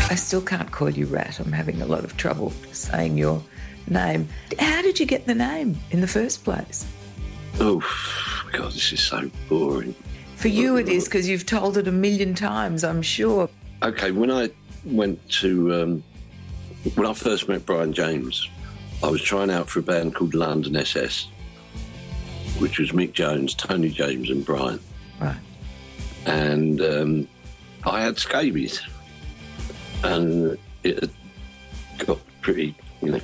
I still can't call you Rat. I'm having a lot of trouble saying your name. How did you get the name in the first place? Oh, God, this is so boring. For you it is, because you've told it a million times, I'm sure. Okay, when I went to... when I first met Brian James, I was trying out for a band called London SS, which was Mick Jones, Tony James and Brian. Right. And I had scabies. And it had got pretty,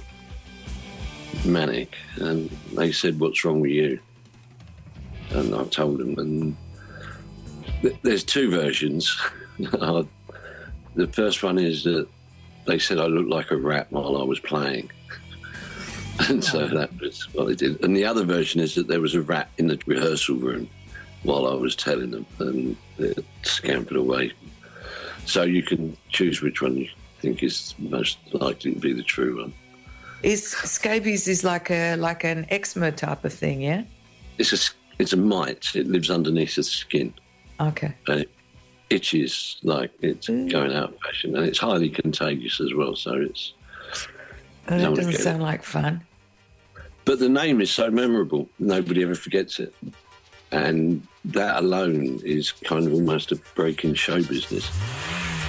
manic. And they said, "What's wrong with you?" And I told them. And there's two versions. The first one is that they said I looked like a rat while I was playing. And so that was what they did. And the other version is that there was a rat in the rehearsal room while I was telling them, and it scampered away. So you can choose which one you think is most likely to be the true one. Scabies is like an eczema type of thing, yeah? It's a mite. It lives underneath the skin. Okay. And it itches like it's going out of fashion, and it's highly contagious as well. So it's. That doesn't sound like fun. But the name is so memorable, nobody ever forgets it. And that alone is kind of almost a break in show business.